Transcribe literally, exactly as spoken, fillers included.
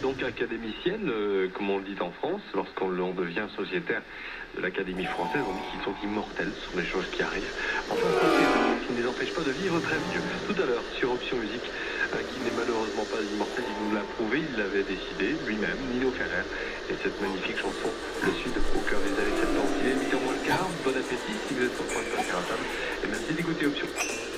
donc académicienne, euh, comme on le dit en France, lorsqu'on l'on devient sociétaire de l'Académie française, on dit qu'ils sont immortels, ce sont des choses qui arrivent. Enfin, ce qui ne les empêche pas de vivre très vieux. Tout à l'heure, sur Option Musique, un qui n'est malheureusement pas immortel, il nous l'a prouvé, il l'avait décidé lui-même, Nino Ferrer. Et cette magnifique chanson, Le Sud, au cœur des années soixante-dix. Il est huit heures moins le quart, bon appétit si vous êtes en train de passer à table. Et merci d'écouter Option.